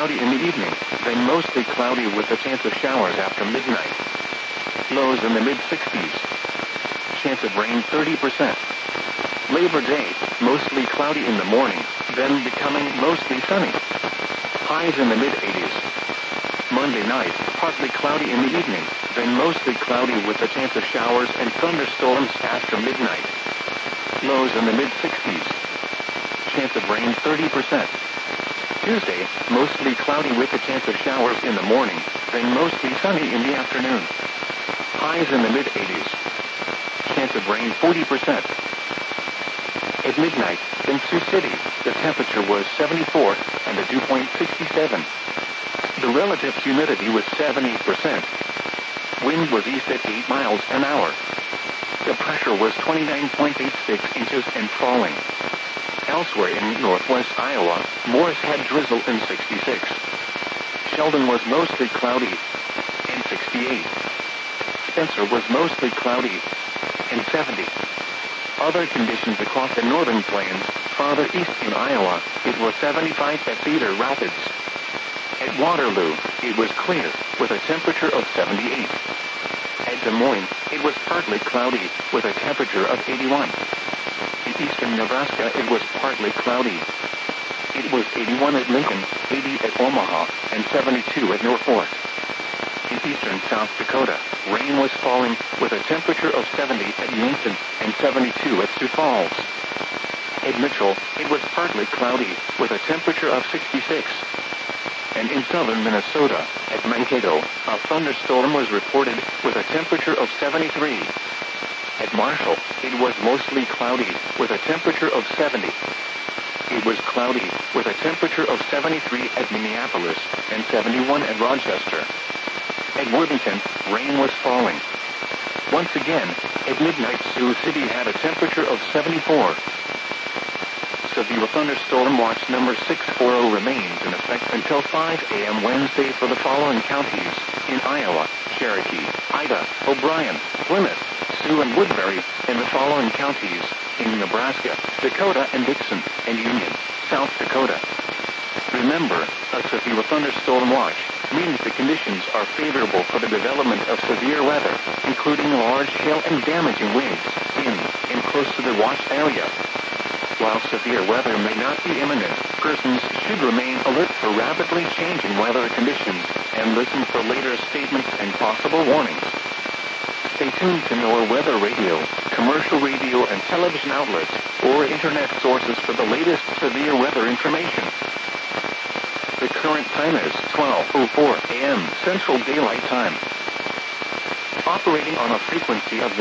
cloudy in the evening, then mostly cloudy with a chance of showers after midnight. Lows in the mid-60s. Chance of rain 30%. Labor Day, mostly cloudy in the morning, then becoming mostly sunny. Highs in the mid-80s. Monday night, partly cloudy in the evening, then mostly cloudy with a chance of showers and thunderstorms after midnight. Lows in the mid-60s. Chance of rain 30%. Tuesday, mostly cloudy with a chance of showers in the morning, then mostly sunny in the afternoon. Highs in the mid-80s. Chance of rain 40%. At midnight, in Sioux City, the temperature was 74 and the dew point 67. The relative humidity was 78%. Wind was east at 8 miles an hour. The pressure was 29.86 inches and falling. Elsewhere in northwest Iowa, Morris had drizzle in 66. Sheldon was mostly cloudy in 68. Spencer was mostly cloudy in 70. Other conditions across the northern plains, farther east in Iowa, it was 75 at Cedar Rapids. At Waterloo, it was clear, with a temperature of 78. At Des Moines, it was partly cloudy, with a temperature of 81. In eastern Nebraska, it was partly cloudy. It was 81 at Lincoln, 80 at Omaha, and 72 at Norfolk. In eastern South Dakota, rain was falling, with a temperature of 70 at Yankton and 72 at Sioux Falls. At Mitchell, it was partly cloudy, with a temperature of 66. And in southern Minnesota, at Mankato, a thunderstorm was reported, with a temperature of 73. At Marshall, it was mostly cloudy, with a temperature of 70. It was cloudy, with a temperature of 73 at Minneapolis, and 71 at Rochester. At Worthington, rain was falling. Once again, at midnight Sioux City had a temperature of 74. Severe thunderstorm watch number 640 remains in effect until 5 a.m. Wednesday for the following counties: in Iowa, Cherokee, Ida, O'Brien, Plymouth, Sioux and Woodbury, and the following counties: in Nebraska, Dakota and Dixon, and Union, South Dakota. Remember, a severe thunderstorm watch means the conditions are favorable for the development of severe weather, including large hail and damaging winds, in and close to the watched area. While severe weather may not be imminent, persons should remain alert for rapidly changing weather conditions and listen for later statements and possible warnings. Stay tuned to NOAA Weather Radio, commercial radio and television outlets, or internet sources for the latest severe weather information. The current time is 12:04 a.m. Central Daylight Time. Operating on a frequency of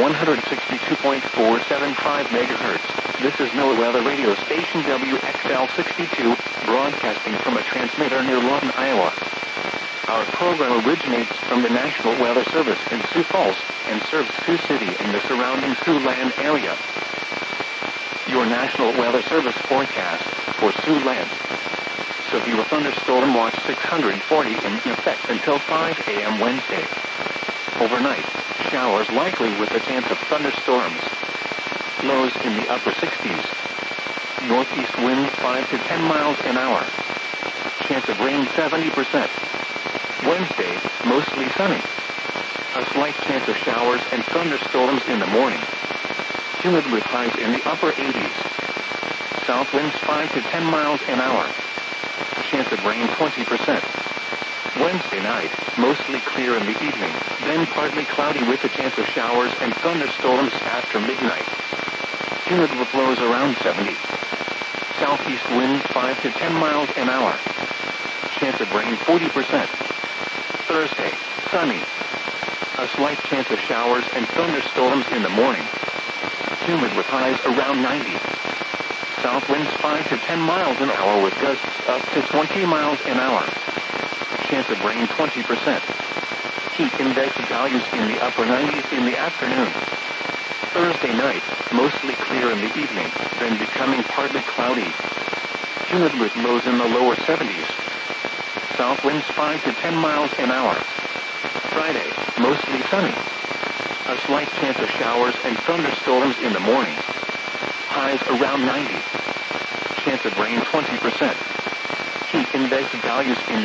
162.475 megahertz, this is NOAA Weather Radio Station WXL62, broadcasting from a transmitter near Lawton, Iowa. Our program originates from the National Weather Service in Sioux Falls and serves Sioux City and the surrounding Siouxland area. Your National Weather Service forecast for Siouxland. Severe thunderstorm watch 640 in effect until 5 a.m. Wednesday. Overnight, showers likely with a chance of thunderstorms. Lows in the upper 60s. Northeast wind 5 to 10 miles an hour. Chance of rain 70%. Wednesday, mostly sunny. A slight chance of showers and thunderstorms in the morning. Humid with highs in the upper 80s. South winds 5 to 10 miles an hour. Chance of rain 20%. Wednesday night, mostly clear in the evening, then partly cloudy with a chance of showers and thunderstorms after midnight. Humid with lows around 70. Southeast wind 5 to 10 miles an hour. Chance of rain 40%. Thursday, sunny. A slight chance of showers and thunderstorms in the morning. Humid with highs around 90. South winds 5 to 10 miles an hour with gusts up to 20 miles an hour. Chance of rain 20%. Heat index values in the upper 90s in the afternoon. Thursday night, mostly clear in the evening, then becoming partly cloudy. Humid with lows in the lower 70s. South winds 5 to 10 miles an hour. Friday, mostly sunny. A slight chance of showers and thunderstorms in the morning. Highs around 90. Chance of rain 20%. Heat index values in the